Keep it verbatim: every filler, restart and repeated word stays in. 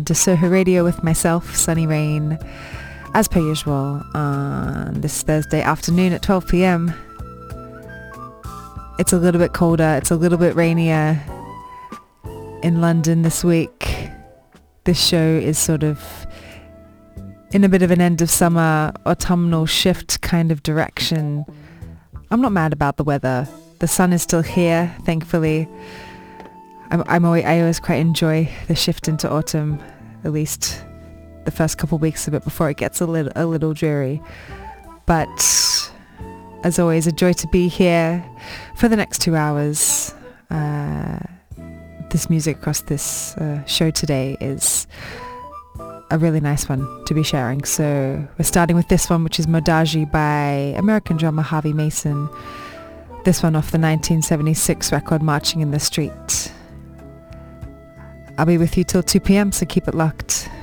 to Soho Radio with myself, Sunny Rain, as per usual on this Thursday afternoon at twelve p.m. It's a little bit colder, it's a little bit rainier in London this week. This show is sort of in a bit of an end of summer, autumnal shift kind of direction. I'm not mad about the weather. The sun is still here, thankfully. I'm, I'm always, I always quite enjoy the shift into autumn, at least the first couple of weeks of it before it gets a little, a little dreary. But as always, a joy to be here for the next two hours. Uh, this music across this uh, show today is a really nice one to be sharing. So we're starting with this one, which is Modaji by American drummer Harvey Mason. This one off the nineteen seventy-six record Marching in the Street. I'll be with you till two p.m, so keep it locked.